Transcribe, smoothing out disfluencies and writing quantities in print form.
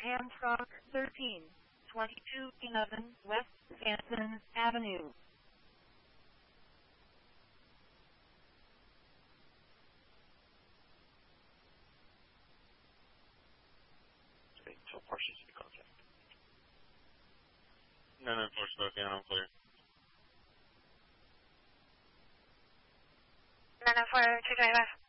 Hancock 13, 2211 West Stanton Avenue. Until partially to contact. 994 Spokane, I'm clear. 994, 225.